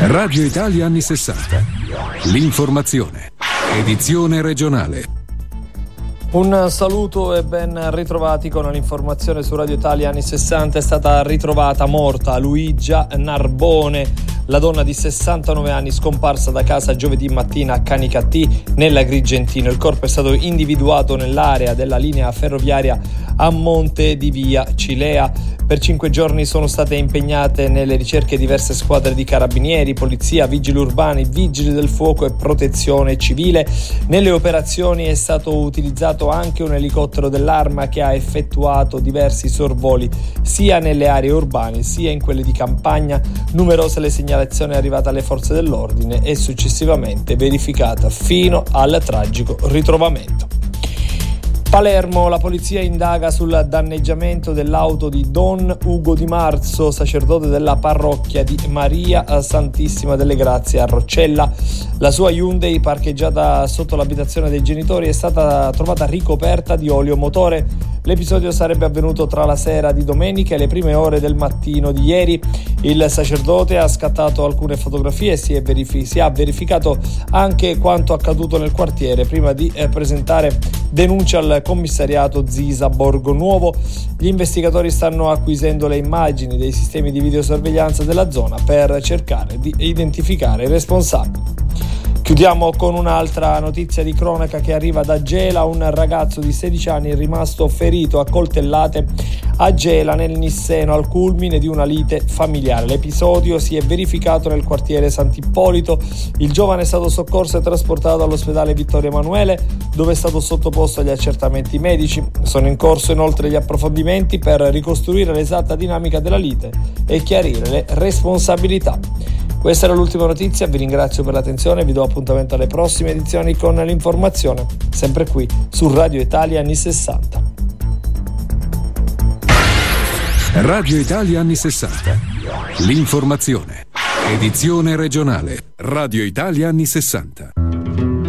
Radio Italia anni 60. L'informazione. Edizione regionale. Un saluto e ben ritrovati con l'informazione su Radio Italia anni 60. È stata ritrovata morta Luigia Narbone, la donna di 69 anni scomparsa da casa giovedì mattina a Canicattì nell'Agrigentino. Il corpo è stato individuato nell'area della linea ferroviaria a Monte di Via Cilea. Per 5 giorni sono state impegnate nelle ricerche diverse squadre di carabinieri, polizia, vigili urbani, vigili del fuoco e protezione civile. Nelle operazioni è stato utilizzato anche un elicottero dell'Arma che ha effettuato diversi sorvoli sia nelle aree urbane sia in quelle di campagna. Numerose le segnalazioni arrivate alle forze dell'ordine e successivamente verificata fino al tragico ritrovamento. Palermo, la polizia indaga sul danneggiamento dell'auto di Don Ugo Di Marzo, sacerdote della parrocchia di Maria Santissima delle Grazie a Roccella. La sua Hyundai, parcheggiata sotto l'abitazione dei genitori, è stata trovata ricoperta di olio motore. L'episodio sarebbe avvenuto tra la sera di domenica e le prime ore del mattino di ieri. Il sacerdote ha scattato alcune fotografie e si ha verificato anche quanto accaduto nel quartiere prima di presentare denuncia al commissariato Zisa Borgo Nuovo. Gli investigatori stanno acquisendo le immagini dei sistemi di videosorveglianza della zona per cercare di identificare i responsabili. Chiudiamo con un'altra notizia di cronaca che arriva da Gela. Un ragazzo di 16 anni è rimasto ferito a coltellate a Gela nel Nisseno al culmine di una lite familiare. L'episodio si è verificato nel quartiere Sant'Ippolito. Il giovane è stato soccorso e trasportato all'ospedale Vittorio Emanuele, dove è stato sottoposto agli accertamenti medici. Sono in corso inoltre gli approfondimenti per ricostruire l'esatta dinamica della lite e chiarire le responsabilità. Questa era l'ultima notizia, vi ringrazio per l'attenzione e vi do appuntamento alle prossime edizioni con l'informazione, sempre qui su Radio Italia anni 60. Radio Italia anni 60. L'informazione. Edizione regionale. Radio Italia anni 60.